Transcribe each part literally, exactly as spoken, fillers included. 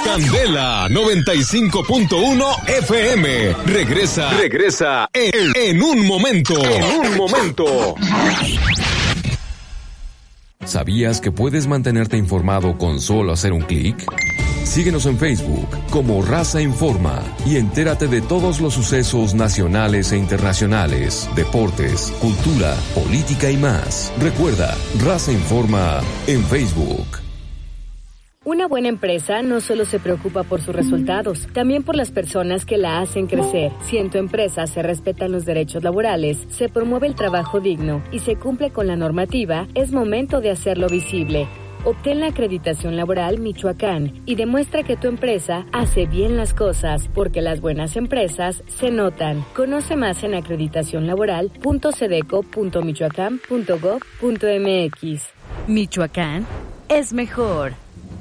Candela noventa y cinco punto uno F M. Regresa, regresa en, en un momento. En un momento. ¿Sabías que puedes mantenerte informado con solo hacer un clic? Síguenos en Facebook como Raza Informa y entérate de todos los sucesos nacionales e internacionales, deportes, cultura, política y más. Recuerda, Raza Informa en Facebook. Una buena empresa no solo se preocupa por sus resultados, también por las personas que la hacen crecer. Si en tu empresa se respetan los derechos laborales, se promueve el trabajo digno y se cumple con la normativa, es momento de hacerlo visible. Obtén la acreditación laboral Michoacán y demuestra que tu empresa hace bien las cosas, porque las buenas empresas se notan. Conoce más en acreditación laboral punto sedeco punto michoacán punto gob punto mx. Michoacán es mejor.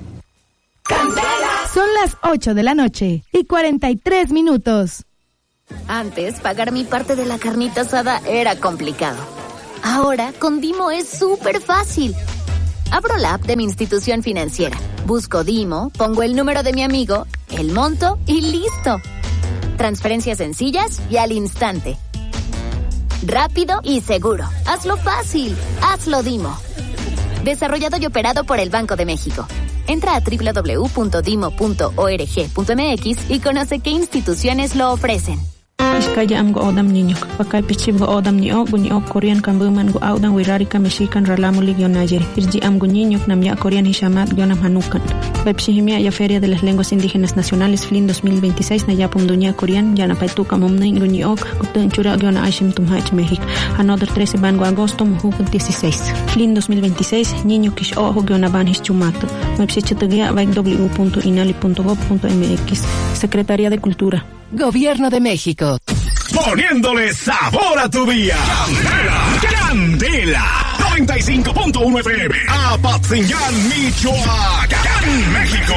Son las ocho de la noche y cuarenta y tres minutos. Antes, pagar mi parte de la carnita asada era complicado. Ahora, con Dimo es súper fácil. Abro la app de mi institución financiera, busco Dimo, pongo el número de mi amigo, el monto y listo. Transferencias sencillas y al instante. Rápido y seguro. Hazlo fácil. Hazlo Dimo. Desarrollado y operado por el Banco de México. Entra a doble u doble u doble u punto dimo punto org punto mx y conoce qué instituciones lo ofrecen. Iskaya am go odam niñok, pakay pichib go odam ni o guni o Korean kambuman go audan wirari kamishikan ralamuli gyonayer, irji am go niñok nam ya Korean hishamat gyonam hanukan. Pepsihimia ya Feria de las Lenguas Indígenas Nacionales F L I N dos mil veintiséis na yapum dunya Korean yana paituka mumnain guni ok gutun chura gyona ashim tumhach México. Another trece bango agosto muhu dieciséis. F L I N dos mil veintiséis niño kish ojo gyona ban his chumato. Mepsichitugia vai w w w punto inali punto gob punto mx. Secretaría de Cultura. Gobierno de México. Poniéndole sabor a tu día. Candela, Candela. noventa y cinco punto uno F M. Apatzingán, Michoacán, México.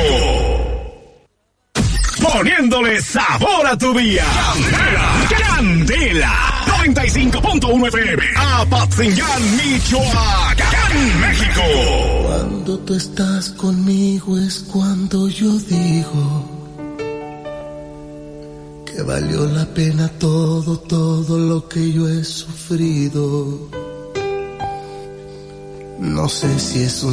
Poniéndole sabor a tu día. Candela, Candela. noventa y cinco punto uno F M. Apatzingán, Michoacán, México. Cuando tú estás conmigo es cuando yo digo que valió la pena todo, todo lo que yo he sufrido. No sé si es un